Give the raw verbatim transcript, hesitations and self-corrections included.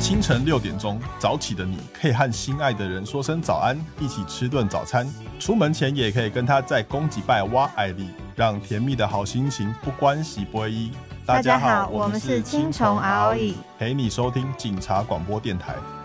清晨六点钟早起的你可以和心爱的人说声早安，一起吃顿早餐，出门前也可以跟他在公鸡拜挖爱丽，让甜蜜的好心情不关系不会依。 大家好，我们是青虫 R O E， 陪你收听警察广播电台。